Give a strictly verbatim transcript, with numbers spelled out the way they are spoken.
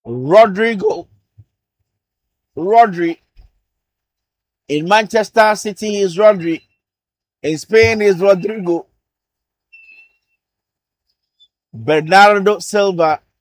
Rodrigo, Rodri. In Manchester City is Rodri. In Spain is Rodrigo. Bernardo Silva.